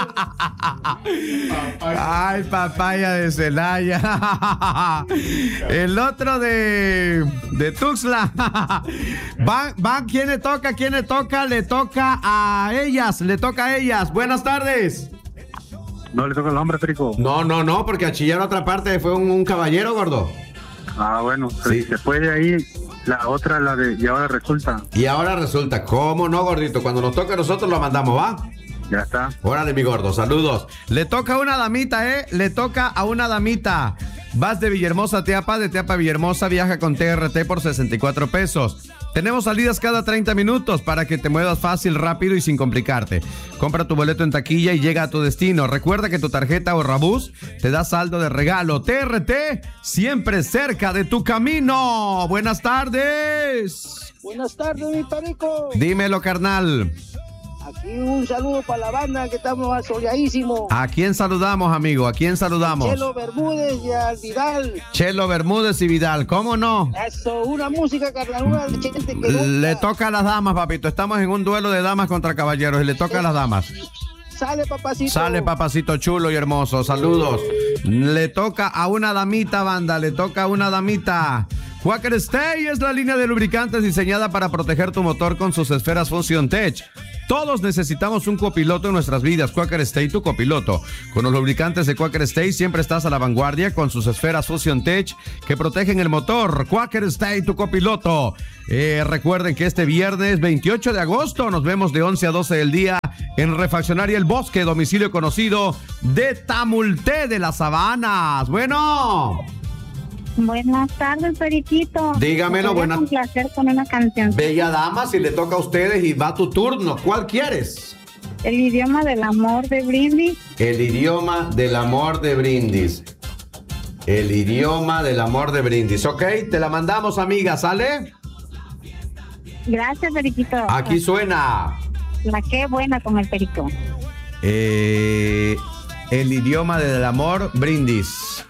Ay, papaya de Celaya. El otro de Tuxtla. Van, ¿quién le toca? ¿Quién le toca? Le toca a ellas. Buenas tardes. No le toca al hombre, Perico. No, porque a chillar otra parte fue un caballero, gordo. Ah, bueno, Sí. después de ahí, la otra, la de, y ahora resulta. Y ahora resulta, ¿cómo no, gordito? Cuando nos toca a nosotros lo mandamos, ¿va? Ya está. Órale, mi gordo, saludos. Le toca a una damita, Le toca a una damita. Vas de Villahermosa a Teapa, de Teapa a Villahermosa, viaja con TRT por 64 pesos. Tenemos salidas cada 30 minutos para que te muevas fácil, rápido y sin complicarte. Compra tu boleto en taquilla y llega a tu destino. Recuerda que tu tarjeta Ahorrabús te da saldo de regalo. TRT, siempre cerca de tu camino. Buenas tardes. Buenas tardes, mi Perico. Dímelo, carnal. Aquí un saludo para la banda que estamos asoleadísimos. ¿A quién saludamos, amigo? ¿A quién saludamos? Chelo Bermúdez y al Vidal. Chelo Bermúdez y Vidal, ¿cómo no? Eso, una música, carnal, una gente que Le toca a las damas, papito. Estamos en un duelo de damas contra caballeros y le toca a las damas. Sale, papacito. Sale, papacito chulo y hermoso. Saludos. Le toca a una damita, banda. Le toca a una damita. Quaker Stay es la línea de lubricantes diseñada para proteger tu motor con sus esferas Fusion Tech. Todos necesitamos un copiloto en nuestras vidas. Quaker Stay, tu copiloto. Con los lubricantes de Quaker Stay siempre estás a la vanguardia con sus esferas Fusion Tech que protegen el motor. Quaker Stay, tu copiloto. Recuerden que este viernes 28 de agosto nos vemos de 11 a 12 del día en Refaccionaria El Bosque, domicilio conocido de Tamulté de las Sabanas. Bueno. Buenas tardes, Periquito. Dígamelo, buenas. Un placer con una canción. Bella dama, si le toca a ustedes y va tu turno, ¿cuál quieres? El idioma del amor de Brindis. El idioma del amor de Brindis. El idioma del amor de Brindis. Ok, te la mandamos, amiga, ¿sale? Gracias, Periquito. Aquí suena. La que buena con el Perico. El idioma del amor, Brindis.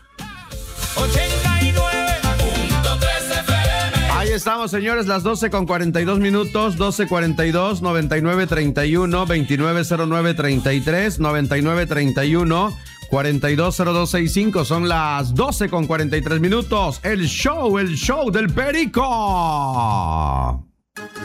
89.3 FM. Ahí estamos, señores, las 12:42 minutos, 12:42, 9931, 290933, 9931, 420265. Son las 12:43 minutos. El show del Perico.